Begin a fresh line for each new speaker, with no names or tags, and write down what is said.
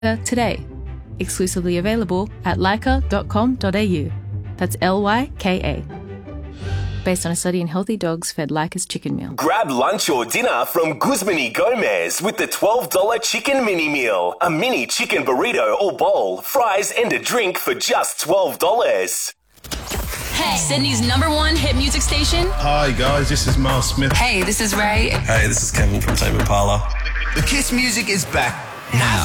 today. Exclusively available at lyca.com.au. That's LYKA. Based on a study in healthy dogs fed Lyca's chicken meal.
Grab lunch or dinner from Guzman y Gomez with the $12 chicken mini meal. A mini chicken burrito or bowl, fries and a drink for just $12.
Hey, Sydney's #1 hit music station.
Hi guys, this is Miles Smith.
Hey, this is Ray.
Hey, this is Kevin from Tame Impala.
The Kiss music is back now.